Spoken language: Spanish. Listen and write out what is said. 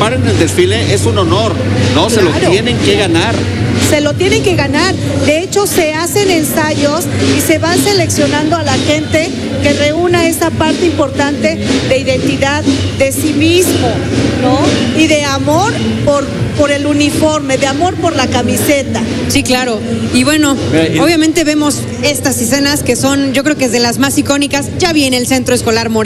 participar en el desfile es un honor, ¿no? Se lo tienen que ganar. Se lo tienen que ganar. De hecho, se hacen ensayos y se van seleccionando a la gente que reúna esa parte importante de identidad, de civismo, ¿no? Y de amor por el uniforme, de amor por la camiseta. Sí, claro. Y bueno, obviamente vemos estas escenas que son, yo creo que es de las más icónicas. Ya viene el Centro Escolar Morelia.